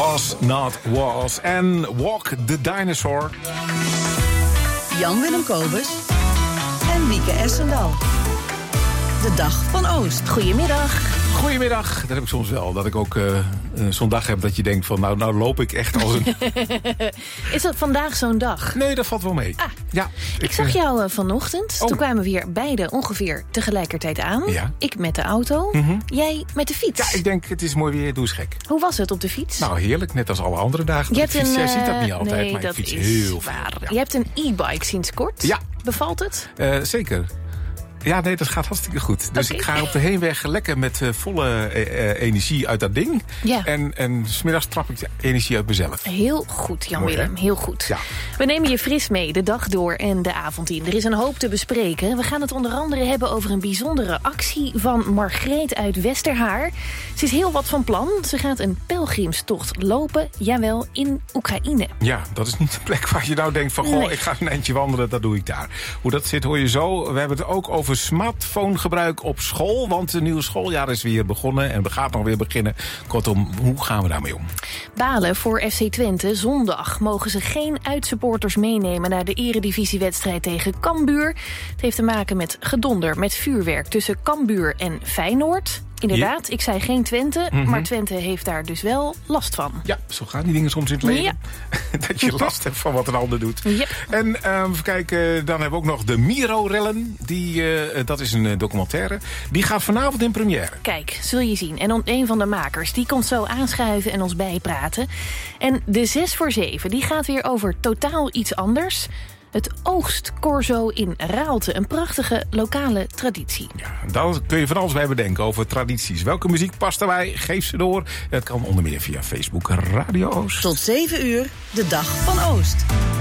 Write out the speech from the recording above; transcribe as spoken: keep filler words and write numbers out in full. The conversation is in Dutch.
Was Not Was. En Walk the Dinosaur. Jan-Willem Kobus en Wieke Essendal. De Dag van Oost. Goedemiddag. Goedemiddag. Dat heb ik soms wel. Dat ik ook uh, zo'n dag heb dat je denkt van... nou, nou loop ik echt als een... Is dat vandaag zo'n dag? Nee, dat valt wel mee. Ah, ja, ik, ik zag uh... jou uh, vanochtend. Oh. Toen kwamen we weer beide ongeveer tegelijkertijd aan. Ja. Ik met de auto, Mm-hmm. jij met de fiets. Ja, ik denk het is mooi weer, doe eens gek. Hoe was het op de fiets? Nou, heerlijk. Net als alle andere dagen. Je hebt fiets, een, jij ziet dat uh, niet altijd, nee, maar dat ik fiets is heel waar. veel. Ja. Je hebt een e-bike sinds kort. Ja. Bevalt het? Uh, zeker. Ja, nee, dat gaat hartstikke goed. Dus Okay. ik ga op de heenweg lekker met uh, volle uh, uh, energie uit dat ding. Ja. En, en 's middags trap ik de energie uit mezelf. Heel goed, Jan-Willem. Mooi, heel goed. Ja. We nemen je fris mee, de dag door en de avond in. Er is een hoop te bespreken. We gaan het onder andere hebben over een bijzondere actie van Margreet uit Westerhaar. Ze is heel wat van plan. Ze gaat een pelgrimstocht lopen, jawel, in Oekraïne. Ja, dat is niet de plek waar je nou denkt van... goh, Nee. ik ga een eindje wandelen, dat doe ik daar. Hoe dat zit hoor je zo. We hebben het ook over smartphonegebruik op school. Want het nieuwe schooljaar is weer begonnen en gaat nog weer beginnen. Kortom, hoe gaan we daarmee om? Balen voor F C Twente. Zondag mogen ze geen uitsupporters meenemen naar de eredivisiewedstrijd tegen Cambuur. Het heeft te maken met gedonder met vuurwerk tussen Cambuur en Feyenoord. Inderdaad, ik zei geen Twente, Mm-hmm. maar Twente heeft daar dus wel last van. Ja, zo gaan die dingen soms in het leven. Ja. Dat je last hebt van wat een ander doet. Yep. En uh, even kijken, dan hebben we ook nog de Miro-rellen. Die, uh, dat is een uh, documentaire. Die gaat vanavond in première. Kijk, zul je zien. En dan een van de makers, die komt zo aanschuiven en ons bijpraten. En de zes voor zeven, die gaat weer over totaal iets anders. Het Oogstcorso in Raalte, een prachtige lokale traditie. Ja, daar kun je van alles bij bedenken over tradities. Welke muziek past erbij? Geef ze door. Het kan onder meer via Facebook Radio Oost. Tot zeven uur, de Dag van Oost.